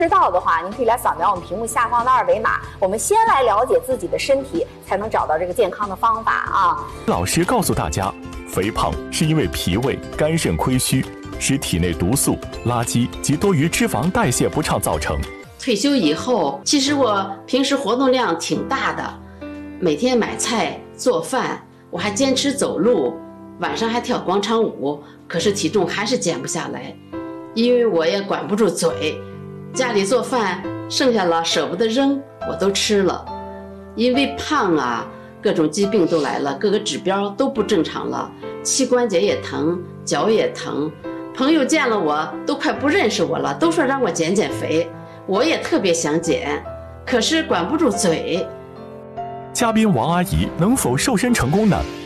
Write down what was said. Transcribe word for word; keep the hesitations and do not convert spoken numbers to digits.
知道的话，您可以来扫描我们屏幕下方的二维码。我们先来了解自己的身体，才能找到这个健康的方法啊。 老师告诉大家，肥胖是因为脾胃、肝肾亏虚，使体内毒素、垃圾及多余脂肪代谢不畅造成。 退休以后，其实我平时活动量挺大的，每天买菜做饭，我还坚持走路，晚上还跳广场舞，可是体重还是减不下来，因为我也管不住嘴。家里做饭剩下了舍不得扔，我都吃了。因为胖啊，各种疾病都来了，各个指标都不正常了，膝关节也疼，脚也疼。朋友见了我都快不认识我了，都说让我减减肥。我也特别想减，可是管不住嘴。 嘉宾王阿姨能否瘦身成功呢？